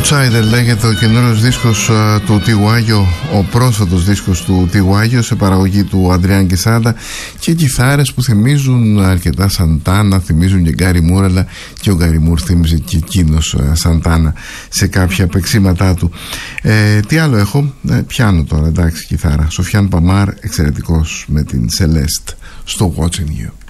Outsider λέγεται ο καινούριος δίσκος του Τιγουάγιο, ο πρόσφατος δίσκος του Τιγουάγιο σε παραγωγή του Αντριάν Κεσάντα, και κιθάρες που θυμίζουν αρκετά Σαντάνα, θυμίζουν και Γκάρι Μουρ, αλλά και ο Γκάρι Μουρ θύμιζε και εκείνος Σαντάνα σε κάποια παίξήματά του. Τι άλλο έχω, πιάνω τώρα, εντάξει, κιθάρα. Σοφιάν Παμάρ, εξαιρετικός με την Celeste στο Watching You.